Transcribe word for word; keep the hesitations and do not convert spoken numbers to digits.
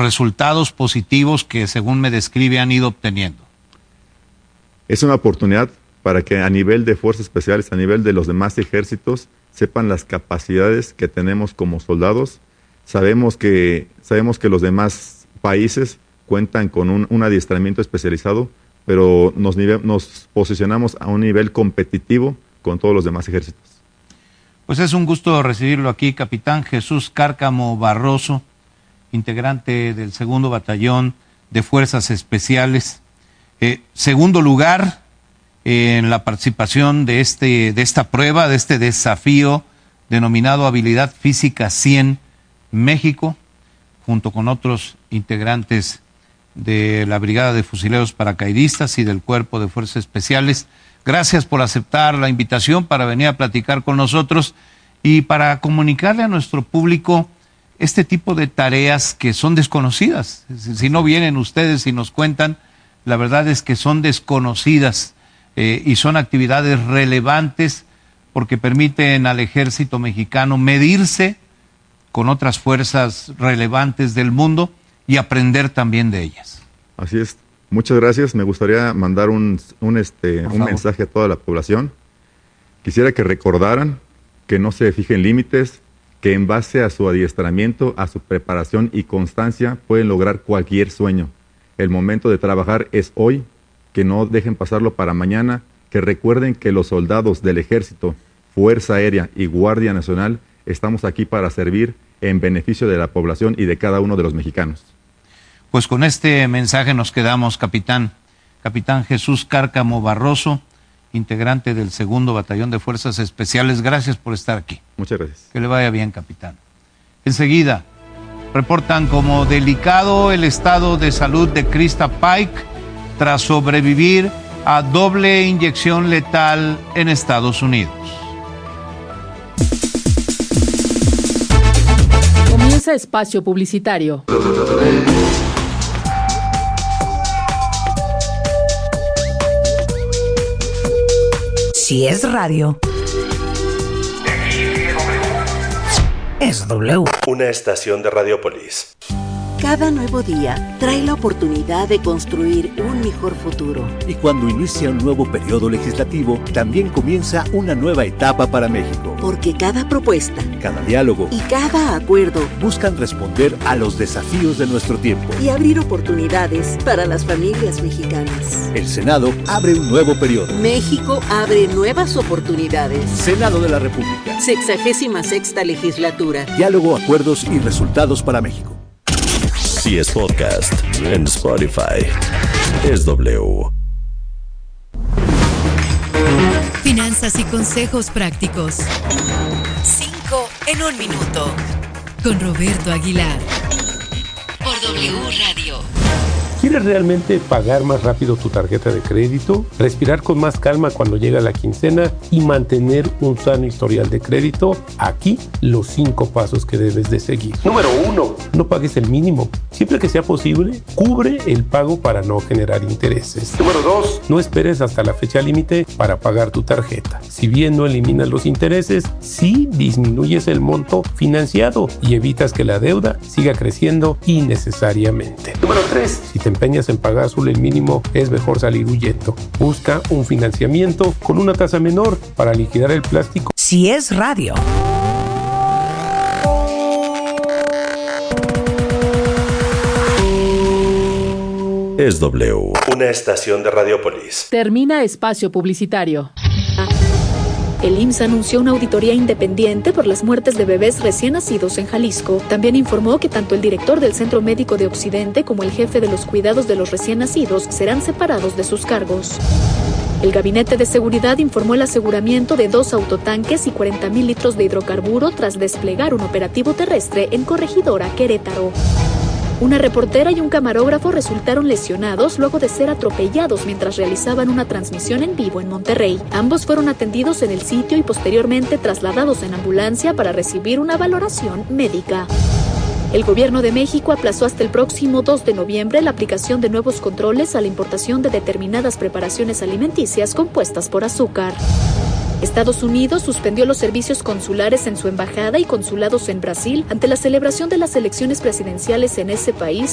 resultados positivos que, según me describe, han ido obteniendo. Es una oportunidad para que a nivel de fuerzas especiales, a nivel de los demás ejércitos, sepan las capacidades que tenemos como soldados. Sabemos que, sabemos que los demás países cuentan con un, un adiestramiento especializado, pero nos, nive- nos posicionamos a un nivel competitivo con todos los demás ejércitos. Pues es un gusto recibirlo aquí, capitán Jesús Cárcamo Barroso, integrante del segundo Batallón de Fuerzas Especiales. Eh, segundo lugar eh, en la participación de, este, de esta prueba, de este desafío denominado Habilidad Física cien México, junto con otros integrantes de la Brigada de Fusileros Paracaidistas y del Cuerpo de Fuerzas Especiales. Gracias por aceptar la invitación para venir a platicar con nosotros y para comunicarle a nuestro público este tipo de tareas que son desconocidas. Si no vienen ustedes y nos cuentan, la verdad es que son desconocidas eh, y son actividades relevantes porque permiten al ejército mexicano medirse con otras fuerzas relevantes del mundo y aprender también de ellas. Así es. Muchas gracias. Me gustaría mandar un, un, este, un mensaje a toda la población. Quisiera que recordaran que no se fijen límites, que en base a su adiestramiento, a su preparación y constancia pueden lograr cualquier sueño. El momento de trabajar es hoy, que no dejen pasarlo para mañana, que recuerden que los soldados del Ejército, Fuerza Aérea y Guardia Nacional estamos aquí para servir en beneficio de la población y de cada uno de los mexicanos. Pues con este mensaje nos quedamos, capitán. Capitán Jesús Cárcamo Barroso, integrante del segundo Batallón de Fuerzas Especiales. Gracias por estar aquí. Muchas gracias. Que le vaya bien, capitán. Enseguida, reportan como delicado el estado de salud de Krista Pike tras sobrevivir a doble inyección letal en Estados Unidos. Comienza espacio publicitario. Si es radio, es W. Una estación de Radiopolis. Cada nuevo día trae la oportunidad de construir un mejor futuro. Y cuando inicia un nuevo periodo legislativo, también comienza una nueva etapa para México. Porque cada propuesta, cada diálogo y cada acuerdo buscan responder a los desafíos de nuestro tiempo y abrir oportunidades para las familias mexicanas. El Senado abre un nuevo periodo. México abre nuevas oportunidades. Senado de la República. Sexagésima sexta legislatura. Diálogo, acuerdos y resultados para México. Si es podcast en Spotify, es W. Finanzas y consejos prácticos. Cinco en un minuto. Con Roberto Aguilar. Por W Radio. ¿Quieres realmente pagar más rápido tu tarjeta de crédito? ¿Respirar con más calma cuando llega la quincena y mantener un sano historial de crédito? Aquí los cinco pasos que debes de seguir. Número uno, no pagues el mínimo. Siempre que sea posible, cubre el pago para no generar intereses. Número dos, no esperes hasta la fecha límite para pagar tu tarjeta. Si bien no eliminas los intereses, sí disminuyes el monto financiado y evitas que la deuda siga creciendo innecesariamente. Número tres, si te empeñas en pagar solo el mínimo, es mejor salir huyendo. Busca un financiamiento con una tasa menor para liquidar el plástico. Si es radio. Es W. Una estación de Radiopolis. Termina espacio publicitario. El I M S S anunció una auditoría independiente por las muertes de bebés recién nacidos en Jalisco. También informó que tanto el director del Centro Médico de Occidente como el jefe de los cuidados de los recién nacidos serán separados de sus cargos. El Gabinete de Seguridad informó el aseguramiento de dos autotanques y cuarenta mil litros de hidrocarburo tras desplegar un operativo terrestre en Corregidora, Querétaro. Una reportera y un camarógrafo resultaron lesionados luego de ser atropellados mientras realizaban una transmisión en vivo en Monterrey. Ambos fueron atendidos en el sitio y posteriormente trasladados en ambulancia para recibir una valoración médica. El Gobierno de México aplazó hasta el próximo dos de noviembre la aplicación de nuevos controles a la importación de determinadas preparaciones alimenticias compuestas por azúcar. Estados Unidos suspendió los servicios consulares en su embajada y consulados en Brasil ante la celebración de las elecciones presidenciales en ese país